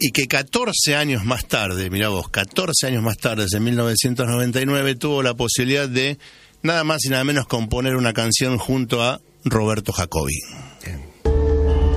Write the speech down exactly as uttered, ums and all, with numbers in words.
y que catorce años más tarde, mirá vos, catorce años más tarde, en mil novecientos noventa y nueve, tuvo la posibilidad de nada más y nada menos componer una canción junto a Roberto Jacobi.